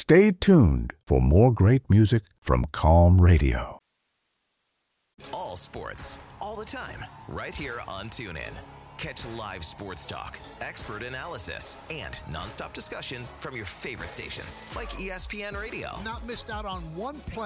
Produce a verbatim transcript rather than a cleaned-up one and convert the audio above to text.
Stay tuned for more great music from Calm Radio. All sports, all the time, right here on TuneIn. Catch live sports talk, expert analysis, and nonstop discussion from your favorite stations like E S P N Radio. Not missed out on one play.